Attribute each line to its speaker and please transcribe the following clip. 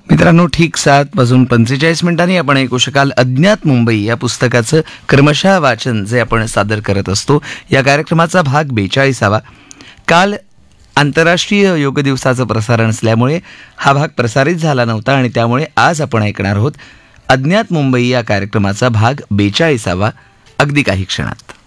Speaker 1: मित्रांनो, ठीक 7:45 आपण ऐकू शकाल अज्ञात मुंबई या पुस्तकाचं क्रमशः वाचन जे आपण सादर करत असतो. या कार्यक्रमाचा भाग 42. काल आंतरराष्ट्रीय योग दिवसाचं प्रसारण असल्यामुळे हा भाग प्रसारित झाला नव्हता आणि त्यामुळे आज आपण ऐकणार आहोत अज्ञात मुंबई या कार्यक्रमाचा भाग 42 अगदी काही क्षणात.